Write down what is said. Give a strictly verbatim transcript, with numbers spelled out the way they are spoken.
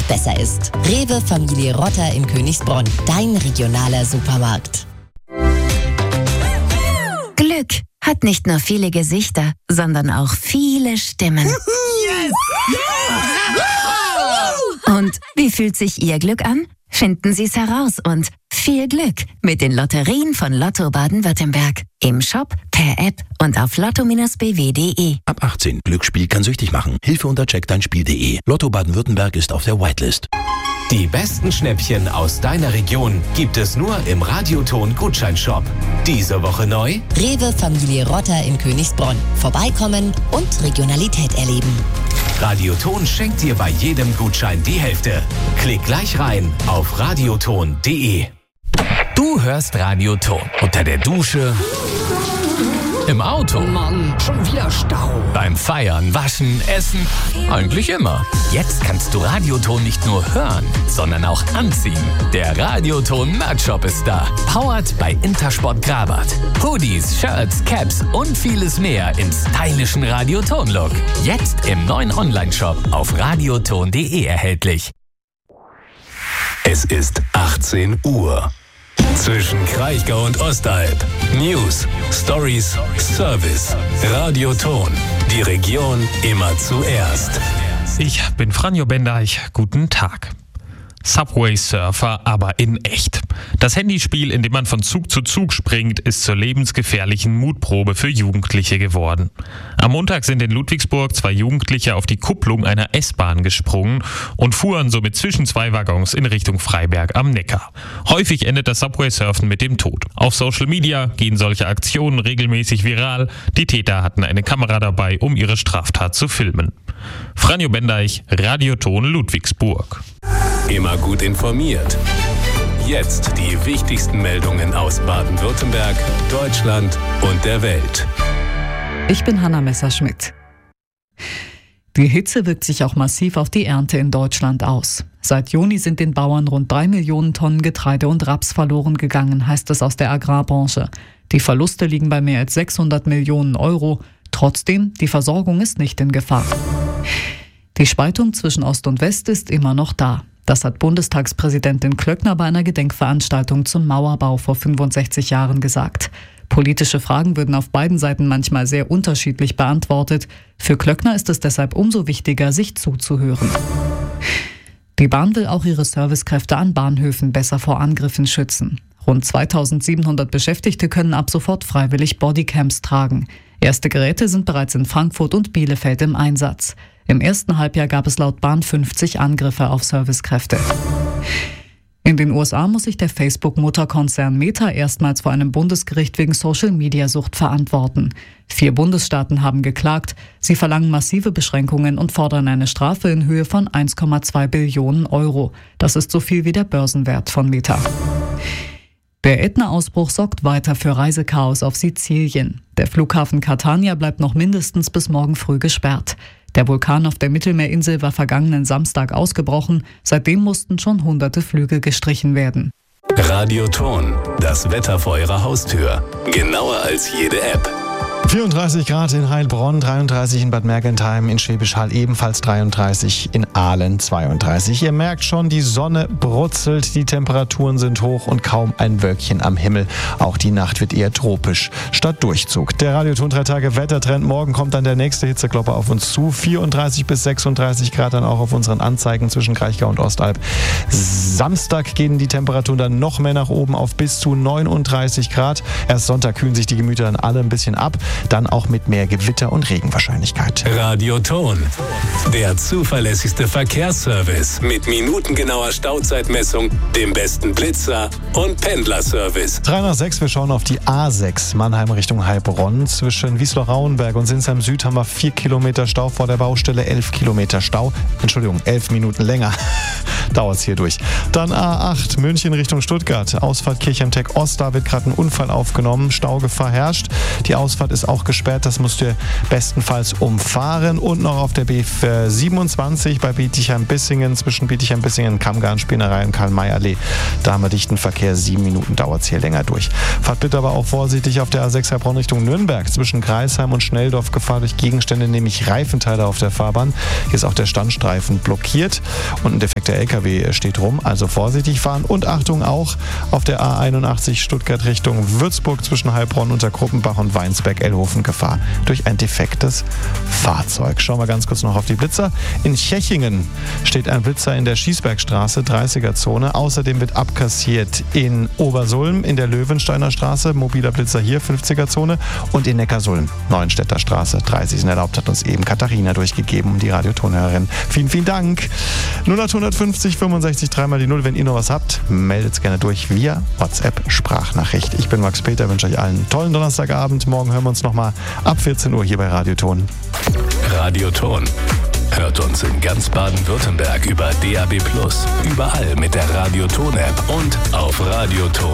besser ist. Rewe Familie Rotter in Königsbronn. Dein regionaler Supermarkt. Glück hat nicht nur viele Gesichter, sondern auch viele Stimmen. Yes! Und wie fühlt sich Ihr Glück an? Finden Sie es heraus und viel Glück mit den Lotterien von Lotto Baden-Württemberg. Im Shop, per App und auf lotto Bindestrich b w punkt de. Ab achtzehn. Glücksspiel kann süchtig machen. Hilfe unter check dein spiel punkt de. Lotto Baden-Württemberg ist auf der Whitelist. Die besten Schnäppchen aus deiner Region gibt es nur im Radioton Gutscheinshop. Diese Woche neu: Rewe Familie Rotter in Königsbronn. Vorbeikommen und Regionalität erleben. Radioton schenkt dir bei jedem Gutschein die Hälfte. Klick gleich rein auf radioton punkt de. Du hörst Radioton unter der Dusche, im Auto, Mann, schon wieder Stau. beim Feiern, Waschen, Essen, eigentlich immer. Jetzt kannst du Radioton nicht nur hören, sondern auch anziehen. Der Radioton Merch-Shop ist da. Powered bei Intersport Grabat. Hoodies, Shirts, Caps und vieles mehr im stylischen Radioton-Look. Jetzt im neuen Online-Shop auf radioton punkt de erhältlich. Es ist achtzehn Uhr. Zwischen Kraichgau und Ostalb. News, Stories, Service. Radioton. Die Region immer zuerst. Ich bin Franjo Bendeich. Guten Tag. Subway Surfer, aber in echt. Das Handyspiel, in dem man von Zug zu Zug springt, ist zur lebensgefährlichen Mutprobe für Jugendliche geworden. Am Montag sind in Ludwigsburg zwei Jugendliche auf die Kupplung einer S-Bahn gesprungen und fuhren somit zwischen zwei Waggons in Richtung Freiberg am Neckar. Häufig endet das Subway Surfen mit dem Tod. Auf Social Media gehen solche Aktionen regelmäßig viral. Die Täter hatten eine Kamera dabei, um ihre Straftat zu filmen. Franjo Bendeich, Radioton Ludwigsburg. Immer gut informiert. Jetzt die wichtigsten Meldungen aus Baden-Württemberg, Deutschland und der Welt. Ich bin Hanna Messerschmidt. Die Hitze wirkt sich auch massiv auf die Ernte in Deutschland aus. Seit Juni sind den Bauern rund drei Millionen Tonnen Getreide und Raps verloren gegangen, heißt es aus der Agrarbranche. Die Verluste liegen bei mehr als sechshundert Millionen Euro. Trotzdem, die Versorgung ist nicht in Gefahr. Die Spaltung zwischen Ost und West ist immer noch da. Das hat Bundestagspräsidentin Klöckner bei einer Gedenkveranstaltung zum Mauerbau vor fünfundsechzig Jahren gesagt. Politische Fragen würden auf beiden Seiten manchmal sehr unterschiedlich beantwortet. Für Klöckner ist es deshalb umso wichtiger, sich zuzuhören. Die Bahn will auch ihre Servicekräfte an Bahnhöfen besser vor Angriffen schützen. Rund zweitausendsiebenhundert Beschäftigte können ab sofort freiwillig Bodycams tragen. Erste Geräte sind bereits in Frankfurt und Bielefeld im Einsatz. Im ersten Halbjahr gab es laut Bahn fünfzig Angriffe auf Servicekräfte. In den U S A muss sich der Facebook-Mutterkonzern Meta erstmals vor einem Bundesgericht wegen Social-Media-Sucht verantworten. Vier Bundesstaaten haben geklagt. Sie verlangen massive Beschränkungen und fordern eine Strafe in Höhe von eins Komma zwei Billionen Euro. Das ist so viel wie der Börsenwert von Meta. Der Ätna-Ausbruch sorgt weiter für Reisechaos auf Sizilien. Der Flughafen Catania bleibt noch mindestens bis morgen früh gesperrt. Der Vulkan auf der Mittelmeerinsel war vergangenen Samstag ausgebrochen. Seitdem mussten schon hunderte Flüge gestrichen werden. Radioton. Das Wetter vor Ihrer Haustür. Genauer als jede App. vierunddreißig Grad in Heilbronn, dreiunddreißig in Bad Mergentheim, in Schwäbisch Hall ebenfalls dreiunddreißig, in Aalen zweiunddreißig. Ihr merkt schon, die Sonne brutzelt, die Temperaturen sind hoch und kaum ein Wölkchen am Himmel. Auch die Nacht wird eher tropisch statt Durchzug. Der Radioton drei Tage Wettertrend. Morgen kommt dann der nächste Hitzeklopper auf uns zu. vierunddreißig bis sechsunddreißig Grad dann auch auf unseren Anzeigen zwischen Kraichgau und Ostalb. Samstag gehen die Temperaturen dann noch mehr nach oben auf bis zu neununddreißig Grad. Erst Sonntag kühlen sich die Gemüter dann alle ein bisschen ab. Dann auch mit mehr Gewitter und Regenwahrscheinlichkeit. Radioton. Der zuverlässigste Verkehrsservice mit minutengenauer Stauzeitmessung, dem besten Blitzer und Pendlerservice. drei nach sechs, wir schauen auf die A sechs Mannheim Richtung Heilbronn. Zwischen Wiesloch-Rauenberg und Sinsheim Süd haben wir vier Kilometer Stau vor der Baustelle, elf Kilometer Stau. Entschuldigung, elf Minuten länger. dauert es hier durch. Dann A acht, München Richtung Stuttgart. Ausfahrt Kirchheim-Tech Ost, da wird gerade ein Unfall aufgenommen. Staugefahr herrscht. Die Ausfahrt ist auch gesperrt, das musst du bestenfalls umfahren. Und noch auf der B siebenundzwanzig bei Bietigheim-Bissingen, zwischen Bietigheim-Bissingen, Kammgarn, Spinnerei und Karl-May-Allee. Da haben wir dichten Verkehr, sieben Minuten dauert es hier länger durch. Fahrt bitte aber auch vorsichtig auf der A sechs Heilbronn Richtung Nürnberg. Zwischen Greisheim und Schnelldorf Gefahr durch Gegenstände, nämlich Reifenteile auf der Fahrbahn. Hier ist auch der Standstreifen blockiert und ein defekter L K W steht rum, also vorsichtig fahren. Und Achtung auch auf der A einundachtzig Stuttgart Richtung Würzburg zwischen Heilbronn, Untergruppenbach und Weinsberg-Ellhofen Gefahr durch ein defektes Fahrzeug. Schauen wir ganz kurz noch auf die Blitzer. In Tschechingen steht ein Blitzer in der Schießbergstraße, dreißiger Zone. Außerdem wird abkassiert in Obersulm in der Löwensteiner Straße, mobiler Blitzer hier, fünfziger Zone. Und in Neckarsulm, Neuenstädter Straße, dreißig sind erlaubt, hat uns eben Katharina durchgegeben, die Radiotonhörerin. Vielen, vielen Dank. null acht fünfzig fünfundsechzig dreimal die null. Wenn ihr noch was habt, meldet es gerne durch via WhatsApp-Sprachnachricht. Ich bin Max Peter, wünsche euch allen einen tollen Donnerstagabend. Morgen hören wir uns nochmal ab vierzehn Uhr hier bei Radioton. Radioton. Hört uns in ganz Baden-Württemberg über D A B plus, überall mit der Radioton-App und auf radioton